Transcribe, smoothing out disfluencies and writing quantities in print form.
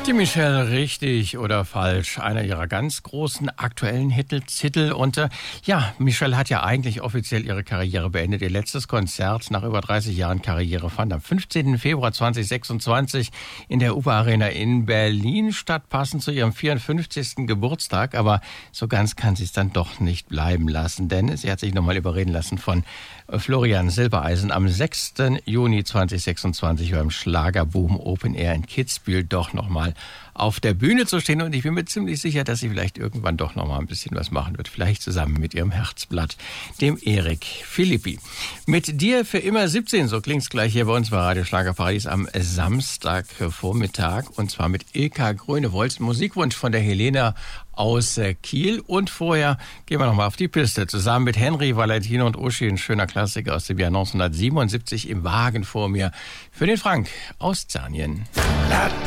Die Michelle, richtig oder falsch? Einer ihrer ganz großen aktuellen Titel. Und Michelle hat ja eigentlich offiziell ihre Karriere beendet. Ihr letztes Konzert nach über 30 Jahren Karriere fand am 15. Februar 2026 in der UBA Arena in Berlin statt, passend zu ihrem 54. Geburtstag. Aber so ganz kann sie es dann doch nicht bleiben lassen, denn sie hat sich nochmal überreden lassen von Florian Silbereisen am 6. Juni 2026 beim Schlagerboom Open Air in Kitzbühel doch nochmal auf der Bühne zu stehen. Und ich bin mir ziemlich sicher, dass sie vielleicht irgendwann doch nochmal ein bisschen was machen wird. Vielleicht zusammen mit ihrem Herzblatt, dem Erik Philippi. Mit dir für immer 17, so klingt's gleich hier bei uns bei Radio Schlagerparadies am Samstagvormittag. Und zwar mit Ilka Grönewold, Musikwunsch von der Helena aus Kiel. Und vorher gehen wir nochmal auf die Piste. Zusammen mit Henry, Valentino und Uschi, ein schöner Klassiker aus dem Jahr 1977 im Wagen vor mir. Für den Frank aus Zanien.